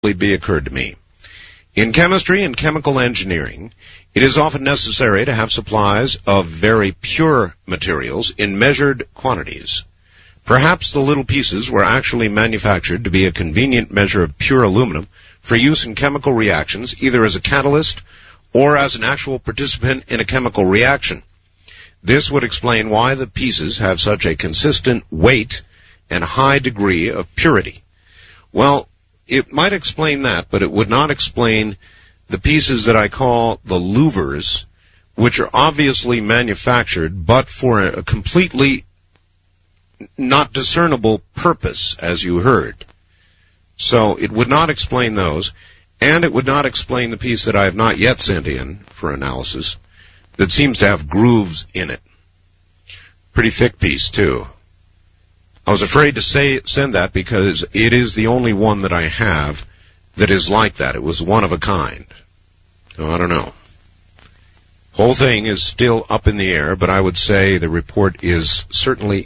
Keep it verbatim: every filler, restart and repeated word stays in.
be occurred to me. In chemistry and chemical engineering, it is often necessary to have supplies of very pure materials in measured quantities. Perhaps the little pieces were actually manufactured to be a convenient measure of pure aluminum for use in chemical reactions, either as a catalyst or as an actual participant in a chemical reaction. This would explain why the pieces have such a consistent weight and high degree of purity. Well, it might explain that, but it would not explain the pieces that I call the louvers, which are obviously manufactured, but for a completely not discernible purpose, as you heard. So it would not explain those, and it would not explain the piece that I have not yet sent in for analysis that seems to have grooves in it. Pretty thick piece, too. I was afraid to say send that because it is the only one that I have that is like that. It was one of a kind. So I don't know. Whole thing is still up in the air, but I would say the report is certainly